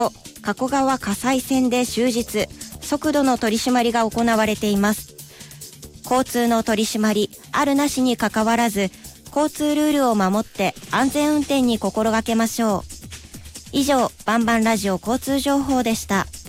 加古川葛西線で終日速度の取り締まりが行われています。交通の取り締まりあるなしにかかわらず、交通ルールを守って安全運転に心がけましょう。以上、バンバンラジオ交通情報でした。